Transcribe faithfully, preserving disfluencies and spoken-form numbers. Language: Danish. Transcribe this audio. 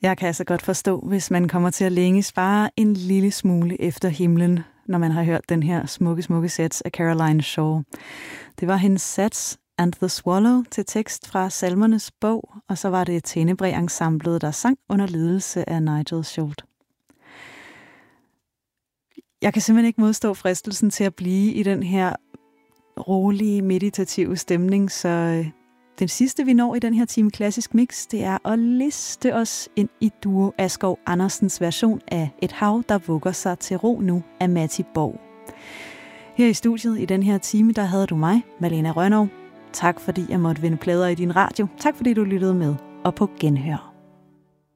Jeg kan altså godt forstå, hvis man kommer til at længes bare en lille smule efter himlen, når man har hørt den her smukke, smukke sats af Caroline Shaw. Det var hendes sats And the Swallow til tekst fra Salmernes bog, og så var det Tenebrae-ensemblet, der sang under ledelse af Nigel Short. Jeg kan simpelthen ikke modstå fristelsen til at blive i den her rolige, meditative stemning, så den sidste, vi når i den her time Klassisk Mix, det er at liste os ind i Duo Askov Andersens version af Et hav, der vugger sig til ro nu af Matti Borg. Her i studiet i den her time, der havde du mig, Malene Rønnow. Tak fordi jeg måtte vinde plader i din radio. Tak fordi du lyttede med, og på genhør.